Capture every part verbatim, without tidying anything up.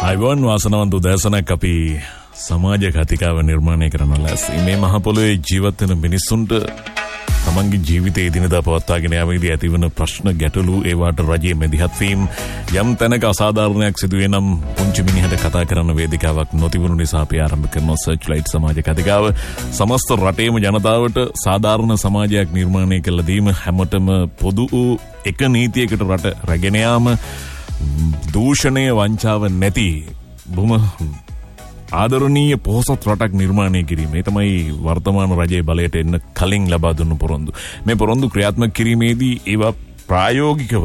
අයිබෝන් වාසනාවන්ත උදෑසනක් අපි සමාජ කතිකාව නිර්මාණය කරන ලැස්ති. මේ මහ පොළොවේ ජීවත් වෙන මිනිස්සුන්ට තමන්ගේ ජීවිතයේ දිනදා පවත්වාගෙන යාමේදී ඇතිවන ප්‍රශ්න ගැටලු ඒවාට රජයේ මැදිහත් වීම යම් තැනක අසාධාරණයක් සිදුවේ නම් පුංචි මිනිහට කතා කරන්න වේදිකාවක් නොතිබුණු නිසා අපි ආරම්භ කරන සර්ච්ලයිට් සමාජ කතිකාව සමස්ත රටේම ජනතාවට සාධාරණ සමාජයක් නිර්මාණය කළ දීම හැමතෙම පොදු වූ එක නීතියකට රට රැගෙන යාම දූෂණය වංචාව නැති බොහොම ආදරණීය පොහොසත් රටක් නිර්මාණය කිරීම. මේ තමයි වර්තමාන රජයේ බලයට එන්න කලින් ලබා දුන්නු පොරොන්දු. මේ පොරොන්දු ක්‍රියාත්මක කිරීමේදී ඒවා ප්‍රායෝගිකව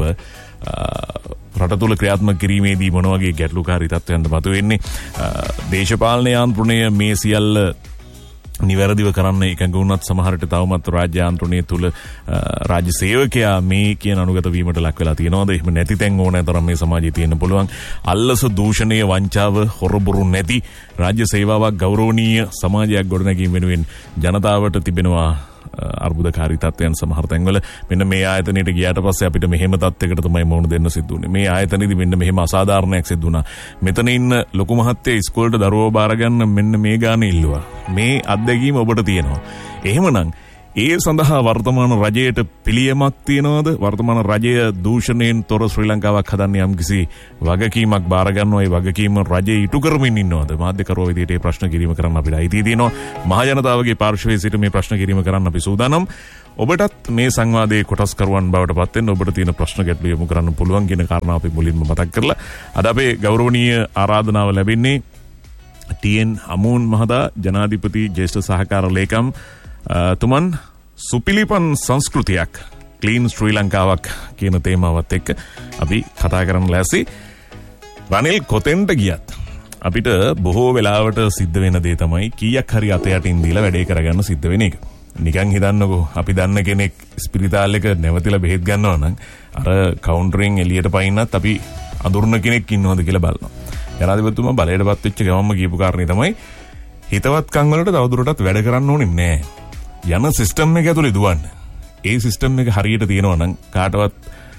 රට තුළ ක්‍රියාත්මක කිරීමේදී මොන වගේ ගැටලුකාරී තත්ත්වයන්ද මතුවෙන්නේ? දේශපාලන යාන්ත්‍රණය මේ සියල්ල නිවැරදිව කරන්න එකඟ වුණත් සමහරට තවමත් රාජ්‍ය යාන්ත්‍රණය තුළ රාජ්‍ය සේවකයා මේ කියන අනුගත වීමට ලක් වෙලා තියෙනවද? එහෙම නැති තැන් ඕනෑ තරම් මේ සමාජයේ තියෙන්න පුළුවන්. අල්ලස දූෂණය වංචාව හොරබොරු නැති රාජ්‍ය සේවාවක් ගෞරවනීය සමාජයක් ගොඩනැගීම වෙනුවෙන් ජනතාවට තිබෙනවා අර්බුදකාරී තත්ත්වයන් සමහර තැන්වල. මෙන්න මේ ආයතනයට ගියාට පස්සේ අපිට මෙහෙම තත්ත්වයකට තමයි මුහුණ දෙන්න සිද්ධ වුනේ. මේ ආයතනෙදි මෙන්න මෙහෙම අසාධාරණයක් සිද්ධ වුණා. මෙතන ඉන්න ලොකු මහත්තයා ඉස්කෝලේට දරුවෝ බාර ගන්න මෙන්න මේ ගානේ ඉල්ලුවා. මේ අත්දැකීම ඔබට තියෙනවා. එහෙමනම් ඒ සඳහා වර්තමාන රජයට පිළියමක් තියනවද? වර්තමාන රජය දූෂණයෙන් තොර ශ්‍රී ලංකාවක් හදන්න යම්කිසි වගකීමක් බාර ගන්නවා. ඒ වගකීම රජය ඉටු කරමින් ඉන්නවද? මාධ්‍යකරුවෝ විදිහට මේ ප්‍රශ්න කිරීම කරන්න අපිට අයිතිය තියෙනවා. මහ ජනතාවගේ පාර්ශවයේ සිට මේ ප්‍රශ්න කිරීම කරන්න අපි සූදානම්. ඔබටත් මේ සංවාදයේ කොටස්කරුවන් බවට පත් වෙන්න ඔබට තියෙන ප්‍රශ්න ගැටළු යොමු කරන්න පුළුවන් කියන කාරණාව අපි මුලින්ම මතක් කරලා අද අපේ ගෞරවනීය ආරාධනාව ලැබෙන්නේ ටී.එන්. අමෝන් මහතා, ජනාධිපති ජ්‍යෙෂ්ඨ සහකාර ලේකම් තුමන් සුපිලිපන් සංස්කෘතියක් ක්ලීන් ශ්‍රී ලංකාවක් කියන තේමාවත් එක්ක අපි කතා කරන්න ලෑස්ති. රනිල් කොතෙන්ට ගියත් අපිට බොහෝ වෙලාවට සිද්ධ වෙන දේ තමයි කීයක් හරි අත යටින් දීලා වැඩේ කරගන්න සිද්ධ වෙන එක. නිකන් හිතන්නකෝ අපි දන්න කෙනෙක් ස්පිරිතාල් එක නැවතිලා බෙහෙත් ගන්නවා නම් අර කවුන්ටරින් එළියට පයින්නත් අපි අඳුරන කෙනෙක් ඉන්නවද කියලා බලනවා. ජනාධිපතිතුමා බලයටපත් වෙච්ච ගමන්ම කියපු කාරණේ තමයි හිතවත්කම් වලට තවදුරටත් වැඩ කරන්න ඕනේ නැහැ. යන සිස්ටම් එක ඇතුලේ දුවන්න. ඒ සිස්ටම් එක හරියට තියෙනවා නම් කාටවත්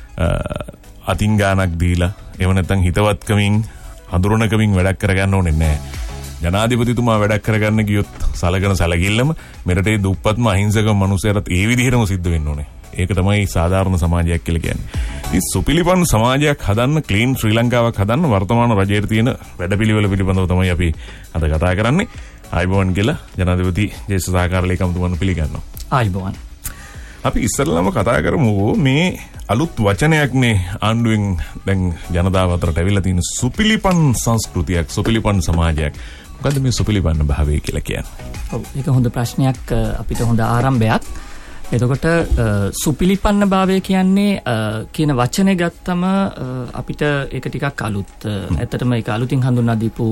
අතින් ගානක් දීලා එහෙම නැත්නම් හිතවත්කමින් අඳුරනකමින් වැඩක් කරගන්න ඕනේ නැහැ. ජනාධිපතිතුමා වැඩක් කරගන්න ගියොත් සලකන සැලකිල්ලම මෙරටේ දුප්පත්ම අහිංසක මිනිස්සුන්ට ඒ විදිහටම සිද්ධ වෙන්න ඕනේ. ඒක තමයි සාධාරණ සමාජයක් කියලා කියන්නේ. ඉතින් සුපිලිපන් සමාජයක් හදන්න, ක්ලීන් ශ්‍රී ලංකාවක් හදන්න වර්තමාන රජයේ තියෙන වැඩපිළිවෙල පිළිබඳව තමයි අපි අද කතා කරන්නේ. ආයිබෝන් කියලා ජනාධිපති ජ්‍යෙෂ්ඨ සහකාර ලේකම්තුමන් පිළිගන්නවා. ආයිබෝන්. අපි ඉස්සෙල්ලාම කතා කරමු මේ අලුත් වචනයක් මේ ආණ්ඩුවෙන් දැන් ජනතාව අතරට ඇවිල්ලා තියෙන සුපිලිපන් සංස්කෘතියක්, සුපිලිපන් සමාජයක්. මොකද්ද මේ සුපිලිපන්න භාවය කියලා කියන්නේ? ඔව්, ඒක හොඳ ප්‍රශ්නයක්, අපිට හොඳ ආරම්භයක්. එතකොට සුපිලිපන්න භාවය කියන්නේ කියන වචනේ ගත්තම අපිට ඒක ටිකක් අලුත්. ඇත්තටම ඒක අලුතින් හඳුන්වා දීපු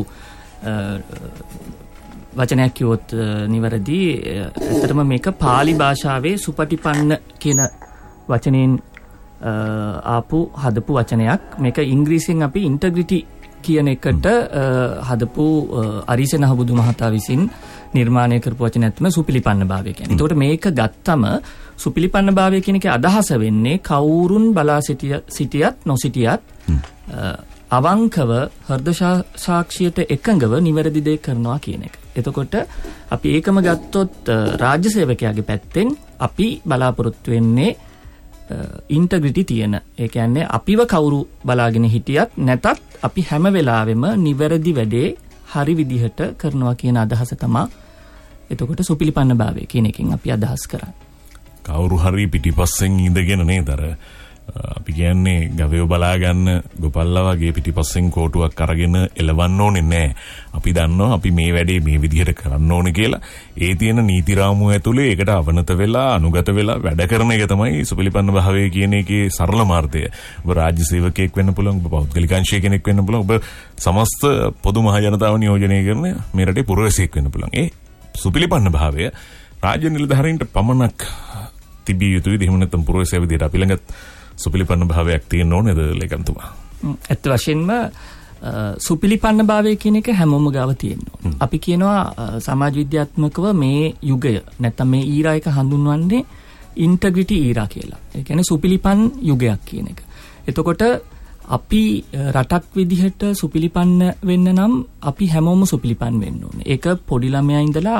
වචනයක් කිව්වොත් නිවැරදි. ඇත්තටම මේක පාලි භාෂාවේ සුපටිපන්න කියන වචනයෙන් ආපු හදපු වචනයක්. මේක ඉංග්‍රීසියෙන් අපි ඉන්ටග්‍රිටි කියන එකට හදපු අරිසෙනහ බුදු මහතා විසින් නිර්මාණය කරපු වචනයක් තමයි සුපිලිපන්න භාවය කියන්නේ. ඒකට මේක ගත්තම සුපිලිපන්න භාවය කියන එකේ අදහස වෙන්නේ කවුරුන් බලා සිටියත් නොසිටියත් අවංකව හෘද සාක්ෂියට එකඟව නිවැරදි දේ කරනවා කියන එක. එතකොට අපි ඒකම ගත්තොත් රාජ්‍ය සේවකයාගේ පැත්තෙන් අපි බලාපොරොත්තු වෙන්නේ ඉන්ටග්‍රිටි තියෙන. ඒ කියන්නේ අපිව කවුරු බලාගෙන හිටියත් නැතත් අපි හැම වෙලාවෙම නිවැරදි වැඩේ හරි විදිහට කරනවා කියන අදහස තමයි එතකොට සුපිලිපන්න භාවය කියන එකෙන් අපි අදහස් කරන්නේ. කවුරු හරි පිටිපස්සෙන් ඉඳගෙන නේද අර අපි කියන්නේ ගවයෝ බලා ගන්න ගොපල්ලා වගේ පිටිපස්සෙන් කෝටුවක් අරගෙන එලවන්න ඕනේ නැහැ. අපි දන්නවා අපි මේ වැඩේ මේ විදිහට කරන්න ඕනේ කියලා. ඒ තියෙන නීති රාමුව ඇතුලේ ඒකට අවනත වෙලා අනුගත වෙලා වැඩ කරන එක තමයි සුපිලිපන්න භාවය කියන එකේ සරල මාර්ගය. ඔබ රාජ්‍ය සේවකයෙක් වෙන්න පුළුවන්, ඔබ පෞද්ගලික අංශයේ කෙනෙක් වෙන්න පුළුවන්, ඔබ සමස්ත පොදු මහ ජනතාව නියෝජනය කරන මේ රටේ පුරවැසියෙක් වෙන්න පුළුවන්. ඒ සුපිලිපන්න භාවය රාජ්‍ය නිලධාරීන්ට පමණක් තිබිය යුතුයි. එහෙම නැත්නම් පුරවැසියා විදිහට අපි ළඟ සුපිලිපන්න භාවයක් තියෙන්න ඕනේද ලේකම්තුමා? ඇත්ත වශයෙන්ම සුපිලිපන්න භාවය කියන එක හැමෝම ගාව තියෙන්න ඕන. අපි කියනවා සමාජ විද්‍යාත්මකව මේ යුගය නැත්නම් මේ ඊරා එක හඳුන්වන්නේ ඉන්ටග්‍රිටි ඊරා කියලා. ඒ කියන්නේ සුපිලිපන් යුගයක් කියන එක. එතකොට අපි රටක් විදිහට සුපිලිපන්න වෙන්න නම් අපි හැමෝම සුපිලිපන් වෙන්න ඕනේ. ඒක පොඩි ළමයා ඉඳලා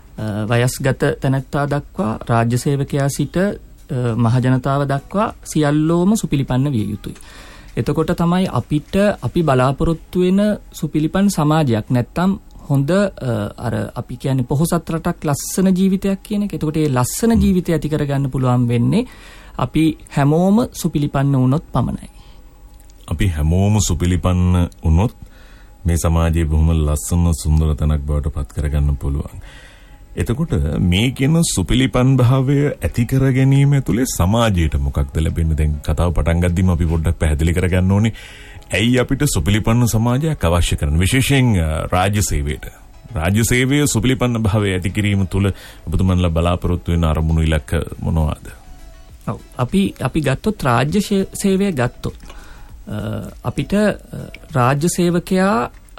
වයස්ගත තැනැත්තා දක්වා රාජ්‍ය සේවකයා සිට මහජනතාව දක්වා සියල්ලෝම සුපිලිපන්න විය යුතුයි. එතකොට තමයි අපිට අපි බලාපොරොත්තු වෙන සුපිලිපන් සමාජයක් නැත්තම් හොඳ අර අපි කියන්නේ පොහොසත් රටක් ලස්සන ජීවිතයක් කියන එක. එතකොට මේ ලස්සන ජීවිතය ඇති කරගන්න පුළුවන් වෙන්නේ අපි හැමෝම සුපිලිපන්න වුණොත් පමණයි. අපි හැමෝම සුපිලිපන්න වුණොත් මේ සමාජයේ බොහොම ලස්සන සුන්දර තැනක් බවට පත් කරගන්න පුළුවන්. එතකොට මේ කියන සුපිලිපන් භාවය ඇති කර ගැනීම ඇතුලේ සමාජයට මොකක්ද ලැබෙන්නේ? දැන් කතාව පටන් ගද්දිම අපි පොඩ්ඩක් පැහැදිලි කරගන්න ඕනේ. ඇයි අපිට සුපිලිපන්න සමාජයක් අවශ්‍ය කරන්නේ? විශේෂයෙන් රාජ්‍ය සේවයට. රාජ්‍ය සේවයේ සුපිලිපන්න භාවය ඇති කිරීම තුළ ඔබතුමන්ලා බලාපොරොත්තු වෙන අරමුණු ඉලක්ක මොනවාද? ඔව් අපි අපි ගත්තොත් රාජ්‍ය සේවය ගත්තොත් අපිට රාජ්‍ය සේවකයා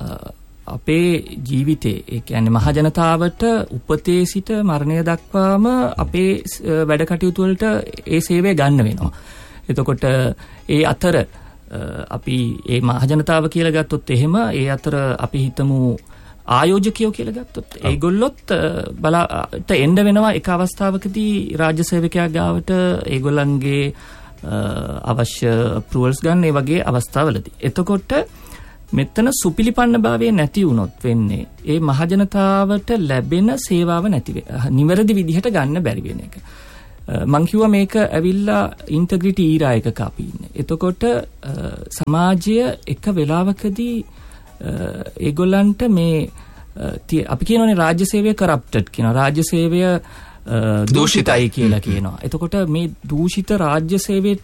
අපේ ජීවිතේ ඒ කියන්නේ මහජනතාවට උපතේ සිට මරණය දක්වාම අපේ වැඩ කටයුතු වලට ඒ සේවය ගන්න වෙනවා. එතකොට ඒ අතර අපි ඒ මහජනතාව කියලා ගත්තොත් එහෙම ඒ අතර අපි හිතමු ආයෝජකයෝ කියලා ගත්තොත් ඒගොල්ලොත් බලාට එන්න වෙනවා එක අවස්ථාවකදී රාජ්‍ය සේවකයා ගාවට ඒගොල්ලන්ගේ අවශ්‍ය ප්‍රූවල්ස් ගන්න ඒ වගේ අවස්ථාවලදී. එතකොට මෙතන සුපිලිපන්න භාවය නැති වුණොත් වෙන්නේ ඒ මහජනතාවට ලැබෙන සේවාව නැති නිවැරදි විදිහට ගන්න බැරි වෙන එක. මං කිව්වා මේක ඇවිල්ලා ඉන්ටග්‍රිටි ඊරා එකක අපි ඉන්නේ. එතකොට සමාජය එක වෙලාවකදී ඒගොල්ලන්ට මේ අපි කියනෝනේ රාජ්‍ය සේවය කරප්ටඩ් කියනවා. රාජ්‍ය සේවය දූෂිතයි කියලා කියනවා. එතකොට මේ දූෂිත රාජ්‍ය සේවයට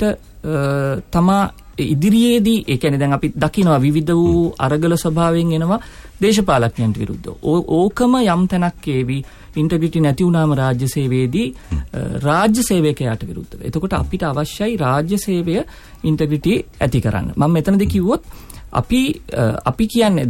තමා ඉදිරියේදී ඒ කියන්නේ දැන් අපි දකිනවා විවිධ වූ අරගල ස්වභාවයෙන් එනවා දේශපාලකයන්ට විරුද්ධව. ඕකම යම් තැනක් ඒවි ඉන්ටග්‍රිටි නැති වුණාම රාජ්‍ය සේවයේදී රාජ්‍ය සේවකයාට විරුද්ධව. එතකොට අපිට අවශ්‍යයි රාජ්‍ය සේවය ඉන්ටග්‍රිටි ඇති කරන්න. මම මෙතනදී කිව්වොත් අපි අපි කියන්නේ